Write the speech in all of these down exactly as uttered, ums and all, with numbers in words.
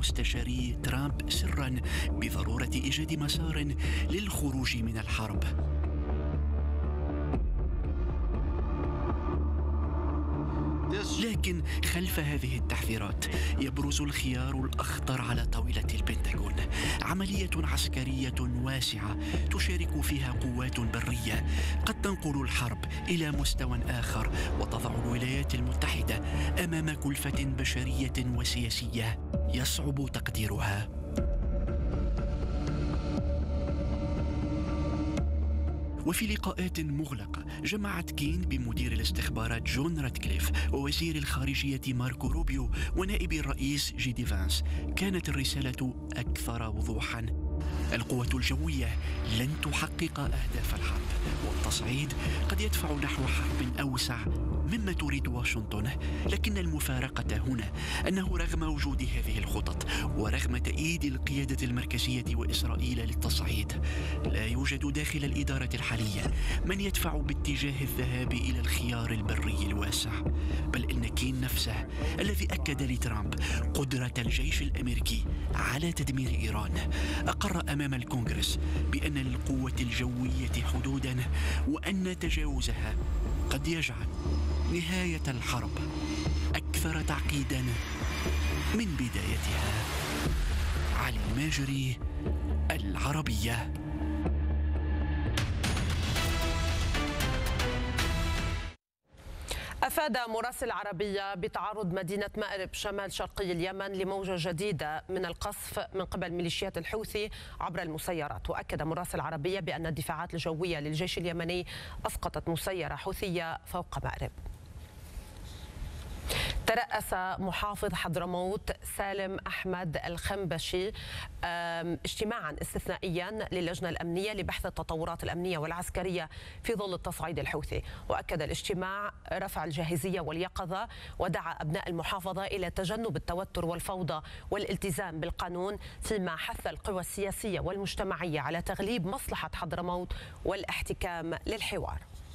مستشاري ترامب سرا بضرورة إيجاد مسار للخروج من الحرب. لكن خلف هذه التحذيرات يبرز الخيار الأخطر على طاولة البنتاغون، عملية عسكرية واسعة تشارك فيها قوات برية قد تنقل الحرب إلى مستوى آخر وتضع الولايات المتحدة أمام كلفة بشرية وسياسية يصعب تقديرها. وفي لقاءات مغلقة جمعت كين بمدير الاستخبارات جون راتكليف ووزير الخارجية ماركو روبيو ونائب الرئيس جي دي فانس، كانت الرسالة أكثر وضوحا: القوة الجوية لن تحقق أهداف الحرب، والتصعيد قد يدفع نحو حرب أوسع مما تريد واشنطن. لكن المفارقة هنا أنه رغم وجود هذه الخطط ورغم تأييد القيادة المركزية وإسرائيل للتصعيد، لا يوجد داخل الإدارة الحالية من يدفع باتجاه الذهاب إلى الخيار البري الواسع، بل إن كين نفسه الذي أكد لترامب قدرة الجيش الأمريكي على تدمير إيران أقر أمام الكونغرس بأن للقوة الجوية حدودا، وأن تجاوزها قد يجعل نهاية الحرب أكثر تعقيدا من بدايتها. علي الماجري، العربية. أفاد مراسل العربية بتعرض مدينة مأرب شمال شرقي اليمن لموجة جديدة من القصف من قبل ميليشيات الحوثي عبر المسيرات. وأكد مراسل العربية بأن الدفاعات الجوية للجيش اليمني أسقطت مسيرة حوثية فوق مأرب. ترأس محافظ حضرموت سالم أحمد الخنبشي اجتماعا استثنائيا للجنة الأمنية لبحث التطورات الأمنية والعسكرية في ظل التصعيد الحوثي. وأكد الاجتماع رفع الجاهزية واليقظة، ودعا أبناء المحافظة إلى تجنب التوتر والفوضى والالتزام بالقانون، فيما حث القوى السياسية والمجتمعية على تغليب مصلحة حضرموت والاحتكام للحوار.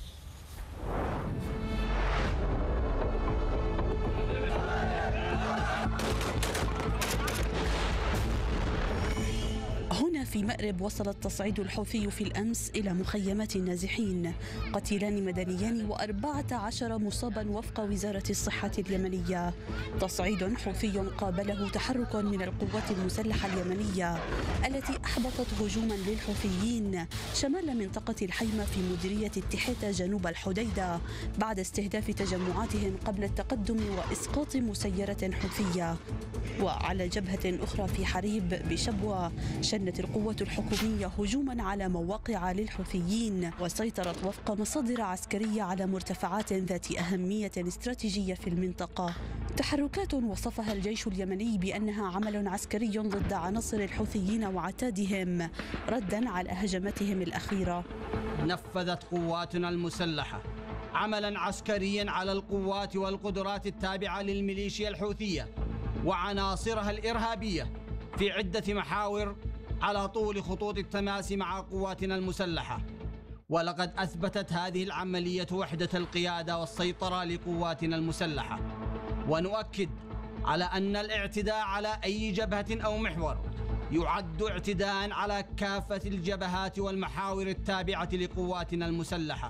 هنا في مأرب وصل التصعيد الحوثي في الأمس إلى مخيمات النازحين، قتيلان مدنيان وأربعة عشر مصابا وفق وزارة الصحة اليمنية. تصعيد حوثي قابله تحرك من القوات المسلحة اليمنية التي أحبطت هجوما للحوثيين شمال منطقة الحيمة في مديرية التحيتة جنوب الحديدة بعد استهداف تجمعاتهم قبل التقدم وإسقاط مسيرة حوثية. وعلى جبهة أخرى في حريب بشبوة شنت القوة الحكومية هجوما على مواقع للحوثيين وسيطرت وفق مصادر عسكرية على مرتفعات ذات أهمية استراتيجية في المنطقة. تحركات وصفها الجيش اليمني بأنها عمل عسكري ضد عناصر الحوثيين وعتادهم ردا على هجماتهم الأخيرة. نفذت قواتنا المسلحة عملا عسكريا على القوات والقدرات التابعة للميليشيا الحوثية وعناصرها الإرهابية في عدة محاور على طول خطوط التماس مع قواتنا المسلحة. ولقد أثبتت هذه العملية وحدة القيادة والسيطرة لقواتنا المسلحة. ونؤكد على أن الاعتداء على أي جبهة أو محور يعد اعتداء على كافة الجبهات والمحاور التابعة لقواتنا المسلحة.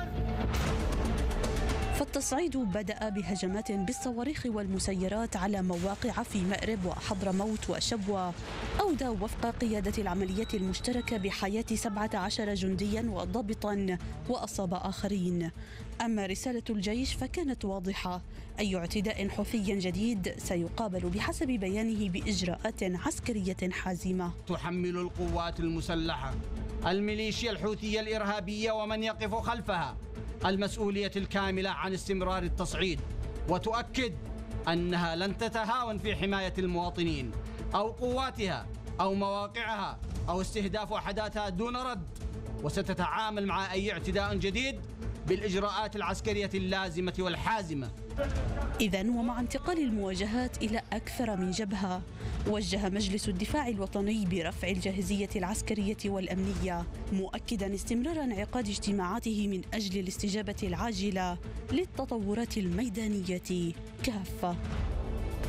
فالتصعيد بدأ بهجمات بالصواريخ والمسيرات على مواقع في مأرب وحضرموت وشبوة أودى وفق قيادة العملية المشتركة بحياة سبعة عشر جنديا وضابطا وأصاب آخرين. أما رسالة الجيش فكانت واضحة: أي اعتداء حوثي جديد سيقابل بحسب بيانه بإجراءات عسكرية حازمة. تحمل القوات المسلحة الميليشيا الحوثية الإرهابية ومن يقف خلفها المسؤولية الكاملة عن استمرار التصعيد، وتؤكد أنها لن تتهاون في حماية المواطنين أو قواتها أو مواقعها أو استهداف وحداتها دون رد، وستتعامل مع أي اعتداء جديد بالإجراءات العسكرية اللازمة والحازمة. إذن ومع انتقال المواجهات إلى أكثر من جبهة، وجه مجلس الدفاع الوطني برفع الجاهزية العسكرية والأمنية، مؤكدا استمرار انعقاد اجتماعاته من أجل الاستجابة العاجلة للتطورات الميدانية كافة.